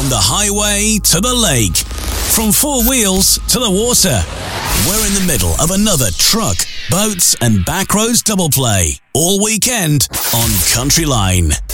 From the highway to the lake, from four wheels to the water, we're in the middle of another truck, boats and backroads double play all weekend on Country Line.